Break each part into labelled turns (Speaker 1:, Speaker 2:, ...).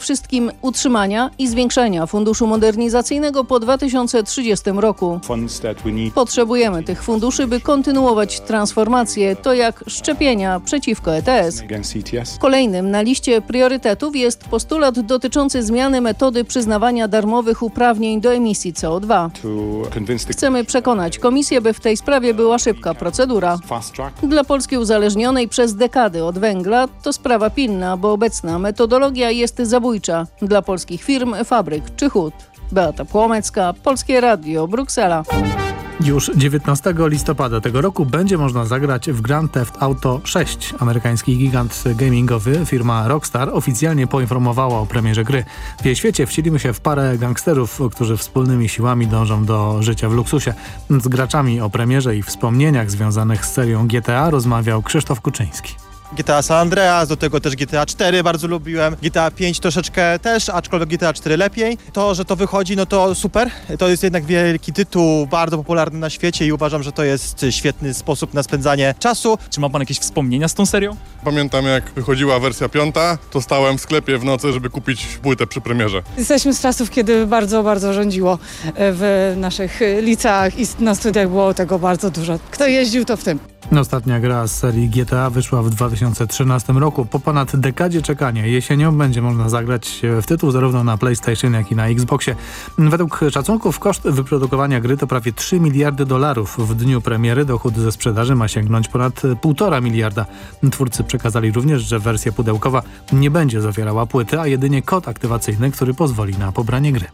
Speaker 1: wszystkim utrzymania i zwiększenia funduszu modernizacyjnego po 2030 roku. Potrzebujemy tych funduszy, by kontynuować transformację, to jak szczepienia przeciwko ETS. Kolejnym na liście priorytetów jest postulat dotyczący zmiany metody przyznawania darmowych uprawnień do emisji CO2. Chcemy przekonać Komisję, by w tej sprawie była szybka procedura. Dla Polski uzależnionej przez dekady od węgla to sprawa pilna, bo obecna metodologia jest zabójcza dla polskich firm, fabryk czy hut. Beata Płomecka, Polskie Radio, Bruksela.
Speaker 2: Już 19 listopada tego roku będzie można zagrać w Grand Theft Auto 6. Amerykański gigant gamingowy, firma Rockstar, oficjalnie poinformowała o premierze gry. W jej świecie wcielimy się w parę gangsterów, którzy wspólnymi siłami dążą do życia w luksusie. Z graczami o premierze i wspomnieniach związanych z serią GTA rozmawiał Krzysztof Kuczyński.
Speaker 3: GTA San Andreas, do tego też GTA 4 bardzo lubiłem, GTA 5 troszeczkę też, aczkolwiek GTA 4 lepiej. To, że to wychodzi, no to super. To jest jednak wielki tytuł, bardzo popularny na świecie i uważam, że to jest świetny sposób na spędzanie czasu.
Speaker 4: Czy ma pan jakieś wspomnienia z tą serią?
Speaker 5: Pamiętam, jak wychodziła wersja 5, to stałem w sklepie w nocy, żeby kupić płytę przy premierze.
Speaker 6: Jesteśmy z czasów, kiedy bardzo, bardzo rządziło w naszych liceach i na studiach było tego bardzo dużo. Kto jeździł, to w tym.
Speaker 2: Ostatnia gra z serii GTA wyszła w 2013 roku. Po ponad dekadzie czekania jesienią będzie można zagrać w tytuł zarówno na PlayStation, jak i na Xboxie. Według szacunków koszt wyprodukowania gry to prawie $3 miliardy. W dniu premiery dochód ze sprzedaży ma sięgnąć ponad 1,5 miliarda. Twórcy przekazali również, że wersja pudełkowa nie będzie zawierała płyty, a jedynie kod aktywacyjny, który pozwoli na pobranie gry.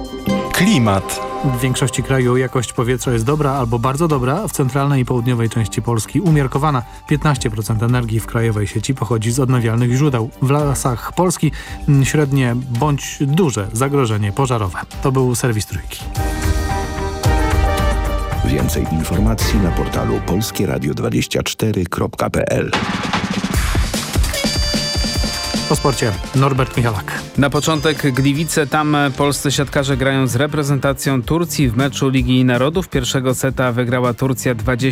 Speaker 7: Klimat.
Speaker 2: W większości kraju jakość powietrza jest dobra albo bardzo dobra, w centralnej i południowej części Polski umiarkowana. 15% energii w krajowej sieci pochodzi z odnawialnych źródeł. W lasach Polski średnie bądź duże zagrożenie pożarowe. To był serwis Trójki.
Speaker 7: Więcej informacji na portalu polskieradio24.pl.
Speaker 2: Po sporcie Norbert Michalak.
Speaker 8: Na początek Gliwice, tam polscy siatkarze grają z reprezentacją Turcji w meczu Ligi Narodów. Pierwszego seta wygrała Turcja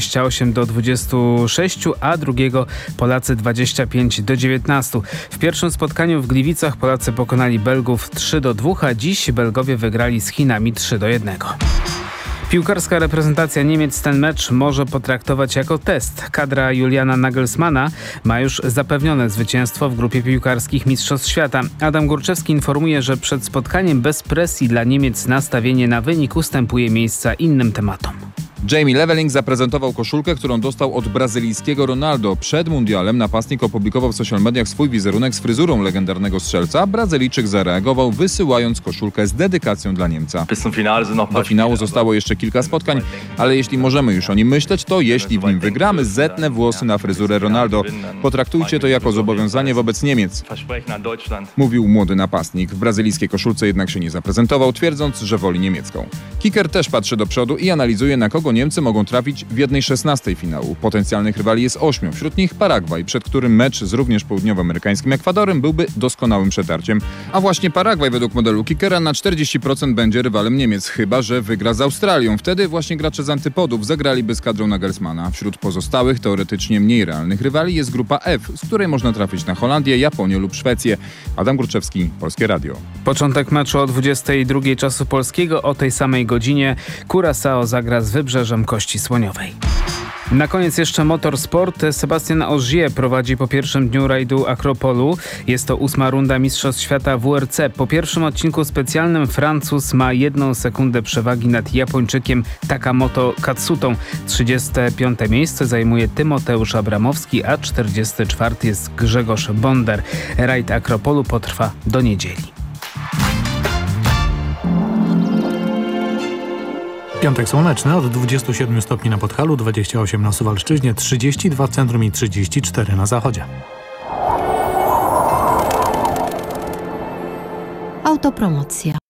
Speaker 8: 28-26, a drugiego Polacy 25-19. W pierwszym spotkaniu w Gliwicach Polacy pokonali Belgów 3-2, a dziś Belgowie wygrali z Chinami 3-1. Piłkarska reprezentacja Niemiec ten mecz może potraktować jako test. Kadra Juliana Nagelsmana ma już zapewnione zwycięstwo w grupie piłkarskich Mistrzostw Świata. Adam Górczewski informuje, że przed spotkaniem bez presji dla Niemiec nastawienie na wynik ustępuje miejsca innym tematom.
Speaker 9: Jamie Leveling zaprezentował koszulkę, którą dostał od brazylijskiego Ronaldo. Przed mundialem napastnik opublikował w social mediach swój wizerunek z fryzurą legendarnego strzelca. Brazylijczyk zareagował, wysyłając koszulkę z dedykacją dla Niemca. Do finału zostało jeszcze kilka spotkań, ale jeśli możemy już o nim myśleć, to jeśli w nim wygramy, zetnę włosy na fryzurę Ronaldo. Potraktujcie to jako zobowiązanie wobec Niemiec, mówił młody napastnik. W brazylijskiej koszulce jednak się nie zaprezentował, twierdząc, że woli niemiecką. Kicker też patrzy do przodu i analizuje, na kogo Niemcy mogą trafić w 1/16 finału. Potencjalnych rywali jest 8, wśród nich Paragwaj, przed którym mecz z również południowoamerykańskim Ekwadorem byłby doskonałym przetarciem. A właśnie Paragwaj według modelu Kickera na 40% będzie rywalem Niemiec, chyba że wygra z Australią. Wtedy właśnie gracze z antypodów zagraliby z kadrą Nagelsmana. Wśród pozostałych, teoretycznie mniej realnych rywali jest grupa F, z której można trafić na Holandię, Japonię lub Szwecję. Adam Górczewski, Polskie Radio.
Speaker 8: Początek meczu o 22 czasu polskiego. O tej samej godzinie Curaçao zagra z Wybrzeżem Kości Słoniowej. Na koniec jeszcze motorsport. Sebastian Ogier prowadzi po pierwszym dniu rajdu Akropolu. Jest to 8. runda Mistrzostw Świata WRC. Po pierwszym odcinku specjalnym Francuz ma 1 sekundę przewagi nad Japończykiem Takamoto Katsutą. 35. miejsce zajmuje Tymoteusz Abramowski, a 44. jest Grzegorz Bonder. Rajd Akropolu potrwa do niedzieli.
Speaker 2: Piątek słoneczny, od 27 stopni na Podhalu, 28 na Suwalszczyźnie, 32 w centrum i 34 na zachodzie.
Speaker 10: Autopromocja.